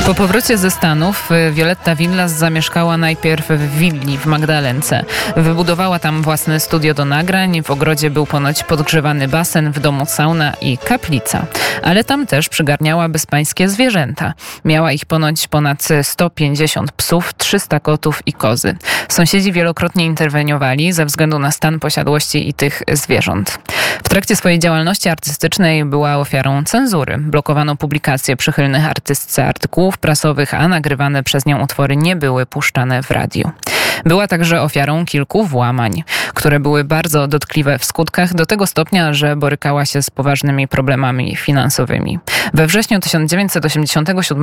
Po powrocie ze Stanów Violetta Villas zamieszkała najpierw w willi w Magdalence. Wybudowała tam własne studio do nagrań, w ogrodzie był ponoć podgrzewany basen, w domu sauna i kaplica. Ale tam też przygarniała bezpańskie zwierzęta. Miała ich ponoć ponad 150 psów, 300 kotów i kozy. Sąsiedzi wielokrotnie interweniowali ze względu na stan posiadłości i tych zwierząt. W trakcie swojej działalności artystycznej była ofiarą cenzury. Blokowano publikacje przychylnych artystce artykułów prasowych, a nagrywane przez nią utwory nie były puszczane w radiu. Była także ofiarą kilku włamań, które były bardzo dotkliwe w skutkach, do tego stopnia, że borykała się z poważnymi problemami finansowymi. We wrześniu 1987